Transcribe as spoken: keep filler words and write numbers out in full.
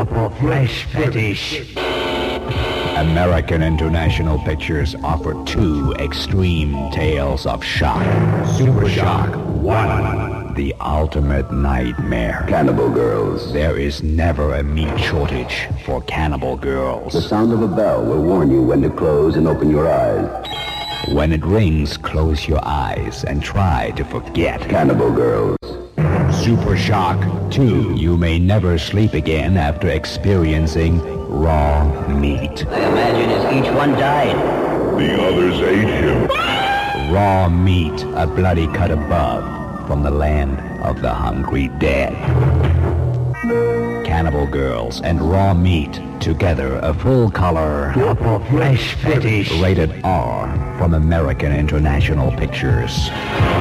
for flesh fetish. American International Pictures offer two extreme tales of shock. Super Shock one. The ultimate nightmare. Cannibal Girls. There is never a meat shortage for Cannibal Girls. The sound of a bell will warn you when to close and open your eyes. When it rings, close your eyes and try to forget. Cannibal Girls. Super Shock two. You may never sleep again after experiencing raw meat. I imagine as each one died, the others ate him. Raw meat, a bloody cut above from the land of the hungry dead. Cannibal Girls and raw meat together, a full-color For flesh fetish. rated R from American International Pictures.